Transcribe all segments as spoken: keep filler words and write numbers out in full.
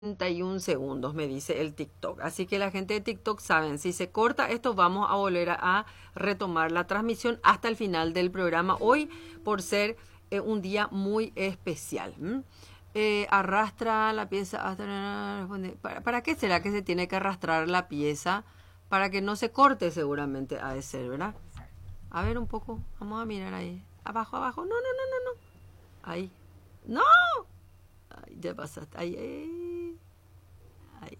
treinta y un segundos, me dice el TikTok. Así que la gente de TikTok saben, si se corta esto, vamos a volver a, a retomar la transmisión hasta el final del programa. Hoy, por ser eh, un día muy especial. ¿Mm? Eh, arrastra la pieza hasta... ¿Para, ¿Para qué será que se tiene que arrastrar la pieza? Para que no se corte seguramente, ha de ser, ¿verdad? A ver un poco, vamos a mirar ahí. Abajo, abajo, no, no, no, no, no. Ahí. ¡No! Ay, ya pasaste. Ahí, ahí. Ahí.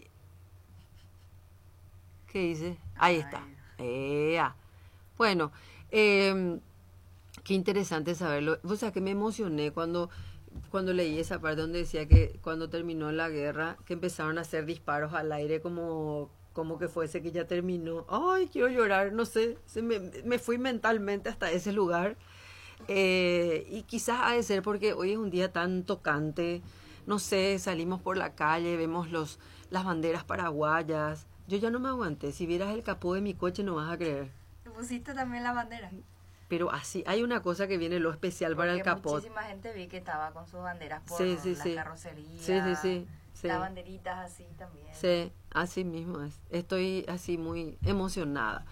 ¿Qué dice? Ahí está. Ea. Bueno, eh, qué interesante saberlo. O sea, que me emocioné cuando, cuando leí esa parte donde decía que cuando terminó la guerra, que empezaron a hacer disparos al aire como, como que fuese que ya terminó. Ay, quiero llorar, no sé. Se me, me fui mentalmente hasta ese lugar. Eh, y quizás ha de ser porque hoy es un día tan tocante. No sé, salimos por la calle, vemos los, las banderas paraguayas. Yo ya no me aguanté. Si vieras el capó de mi coche no vas a creer. ¿Te pusiste también la bandera? Pero así, hay una cosa que viene lo especial Porque para el capó. Muchísima gente vi que estaba con sus banderas por sí, sí, la sí. carrocería. Sí, sí, sí, sí. Las banderitas así también. Sí, así mismo es. Estoy así muy emocionada.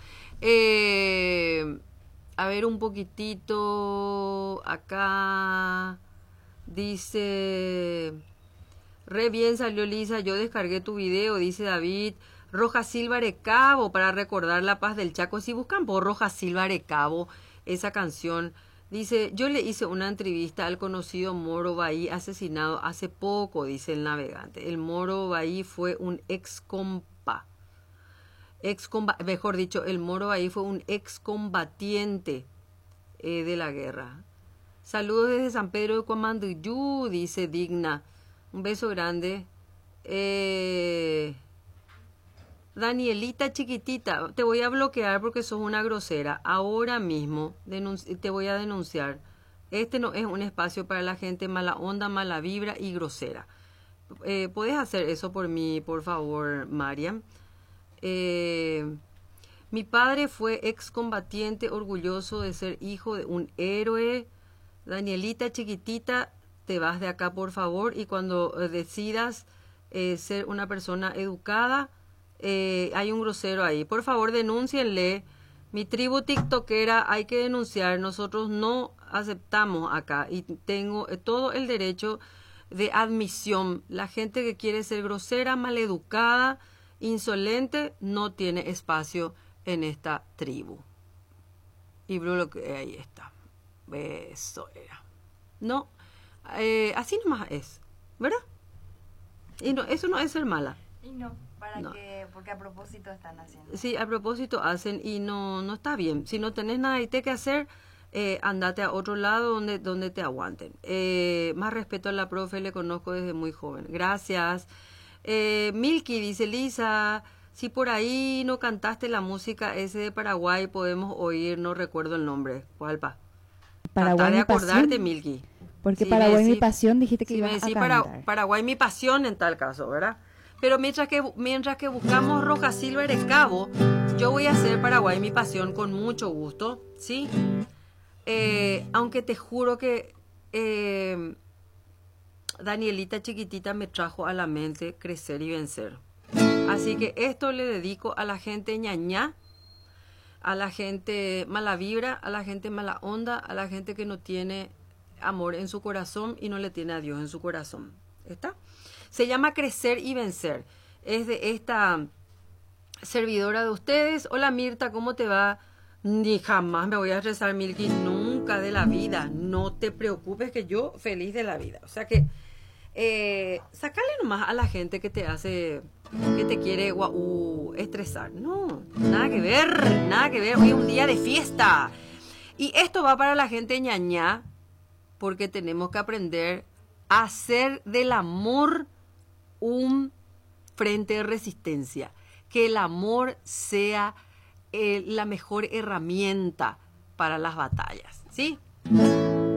Eh, a ver un poquitito acá. Dice, re bien salió Lisa, yo descargué tu video, dice David. Roja Silva Arecabo, para recordar la paz del Chaco. Si buscan por Roja Silva Arecabo, esa canción. Dice, yo le hice una entrevista al conocido Moro Bahí, asesinado hace poco, dice el navegante. El Moro Bahí fue un ex compa. Ex comba, mejor dicho, el Moro Bahí fue un ex combatiente eh, de la guerra. Saludos desde San Pedro de Cuamanduyú, dice Digna. Un beso grande. Eh, Danielita chiquitita, te voy a bloquear porque sos una grosera. Ahora mismo te voy a denunciar. Este no es un espacio para la gente mala onda, mala vibra y grosera. Eh, ¿Puedes hacer eso por mí, por favor, Mariam? Eh, mi padre fue excombatiente, orgulloso de ser hijo de un héroe. Danielita chiquitita, te vas de acá por favor, y cuando eh, decidas eh, ser una persona educada, eh, hay un grosero ahí, por favor denúncienle. Mi tribu tiktokera hay que denunciar, nosotros no aceptamos acá y tengo eh, todo el derecho de admisión. La gente que quiere ser grosera, maleducada, insolente, no tiene espacio en esta tribu. Y Bruno, que ahí está. Eso era. No, eh, así nomás es, ¿verdad? Y no, eso no es ser mala. Y no, para no. que, porque a propósito están haciendo. Sí, a propósito hacen y no, no está bien. Si no tenés nada que hacer, eh, andate a otro lado donde, donde te aguanten. Eh, más respeto a la profe, le conozco desde muy joven. Gracias. Eh, Milky dice, Lisa, si por ahí no cantaste la música ese de Paraguay, podemos oír, no recuerdo el nombre. ¿Cuál, pa? Paraguay de acordarte, pasión, Milky. porque sí, Paraguay sí, mi pasión dijiste que sí, ibas sí, a para, cantar. Paraguay mi pasión en tal caso, ¿verdad? Pero mientras que mientras que buscamos Roja Silva Arecabo, yo voy a hacer Paraguay mi pasión con mucho gusto, ¿sí? Eh, aunque te juro que eh, Danielita chiquitita me trajo a la mente Crecer y Vencer. Así que esto le dedico a la gente ñañá, a la gente mala vibra, a la gente mala onda, a la gente que no tiene amor en su corazón y no le tiene a Dios en su corazón. ¿Está? Se llama Crecer y Vencer. Es de esta servidora de ustedes. Hola Mirta, ¿cómo te va? Ni jamás me voy a rezar, Milky, nunca de la vida. No te preocupes que yo feliz de la vida. O sea que eh, sacarle nomás a la gente que te hace, que te quiere uh, estresar. No, nada que ver, nada que ver. Hoy es un día de fiesta. Y esto va para la gente ñañá, porque tenemos que aprender a hacer del amor un frente de resistencia. Que el amor sea eh, la mejor herramienta para las batallas, ¿sí?